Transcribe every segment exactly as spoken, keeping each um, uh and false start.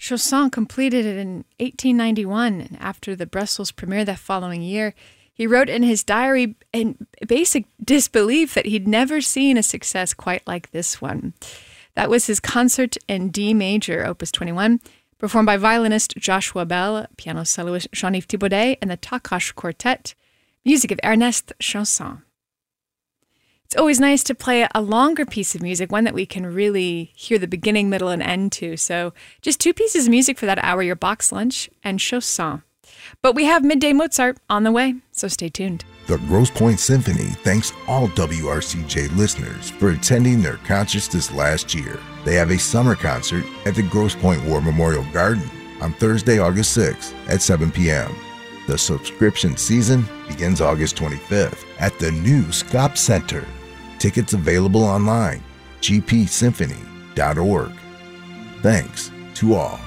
Chausson completed it in eighteen ninety-one, and after the Brussels premiere that following year, he wrote in his diary in basic disbelief that he'd never seen a success quite like this one. That was his Concert in D major, Opus twenty-one, performed by violinist Joshua Bell, piano soloist Jean-Yves Thibaudet, and the Takash Quartet, music of Ernest Chausson. It's always nice to play a longer piece of music, one that we can really hear the beginning, middle, and end to. So just two pieces of music for that hour, your box lunch and Chausson. But we have Midday Mozart on the way, so stay tuned. The Grosse Pointe Symphony thanks all W R C J listeners for attending their concerts this last year. They have a summer concert at the Grosse Pointe War Memorial Garden on Thursday, August sixth at seven p.m. The subscription season begins August twenty-fifth at the new Scop Center. Tickets available online, g p symphony dot org. Thanks to all.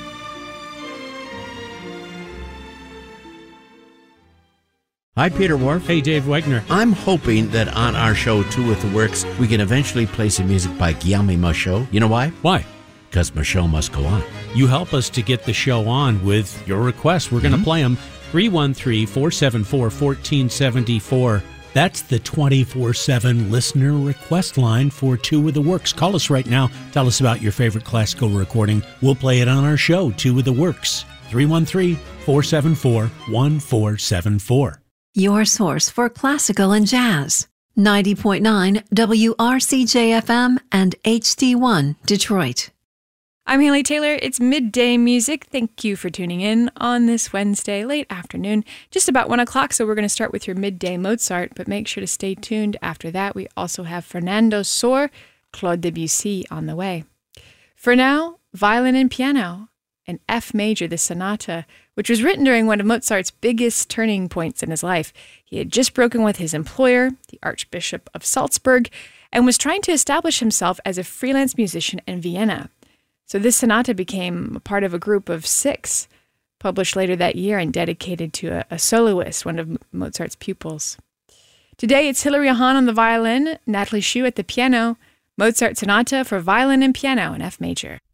Hi, Peter Wharf. Hey, Dave Wegner. I'm hoping that on our show, Two with the Works, we can eventually play some music by Guillaume Michaud. You know why? Why? Because Michaud must go on. You help us to get the show on with your requests. We're going to mm-hmm. play them. three one three, four seven four, one four seven four. That's the twenty-four seven listener request line for Two with the Works. Call us right now. Tell us about your favorite classical recording. We'll play it on our show, Two with the Works. three one three, four seven four, one four seven four. Your source for classical and jazz. ninety point nine W R C J F M and H D one Detroit. I'm Haley Taylor. It's Midday Music. Thank you for tuning in on this Wednesday, late afternoon, just about one o'clock. So we're going to start with your Midday Mozart, but make sure to stay tuned. After that, we also have Fernando Sor, Claude Debussy on the way. For now, violin and piano, an F major, the sonata, which was written during one of Mozart's biggest turning points in his life. He had just broken with his employer, the Archbishop of Salzburg, and was trying to establish himself as a freelance musician in Vienna. So this sonata became a part of a group of six, published later that year and dedicated to a, a soloist, one of Mozart's pupils. Today, it's Hilary Hahn on the violin, Natalie Shu at the piano, Mozart Sonata for violin and piano in F major.